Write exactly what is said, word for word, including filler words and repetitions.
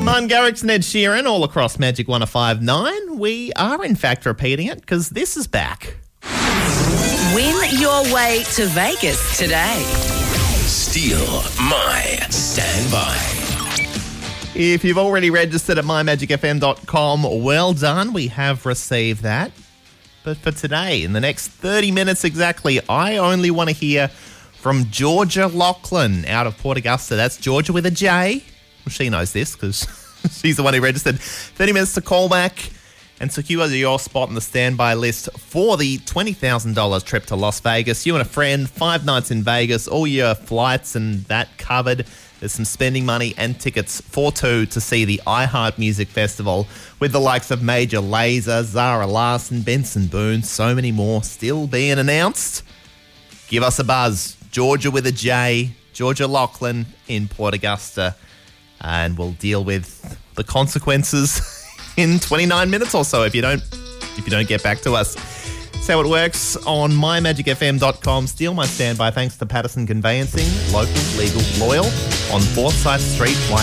Martin Garrix and Ed Sheeran all across Magic one oh five point nine. We are in fact repeating it because this is back. Win your way to Vegas today. Steal my standby. If you've already registered at my magic f m dot com, well done. We have received that. But for today, in the next thirty minutes exactly, I only want to hear from Georgia Lachlan out of Port Augusta. That's Georgia with a J. Well, she knows this because she's the one who registered. thirty minutes to call back and secure your spot on the standby list for the twenty thousand dollars trip to Las Vegas. You and a friend, five nights in Vegas, all your flights and that covered. There's some spending money and tickets for two to see the iHeart Music Festival with the likes of Major Lazer, Zara Larsson, Benson Boone, so many more still being announced. Give us a buzz. Georgia with a J, Georgia Lachlan in Port Augusta, and we'll deal with the consequences in twenty-nine minutes or so if you don't if you don't get back to us. That's how it works on my magic f m dot com. Steal my standby thanks to Patterson Conveyancing, local, legal, loyal on Forsyth Street,